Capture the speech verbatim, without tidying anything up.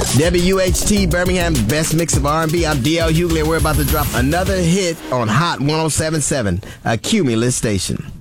W H T, Birmingham's best mix of R and B. I'm D L Hughley, and we're about to drop another hit on Hot one oh seven point seven, a Cumulus station.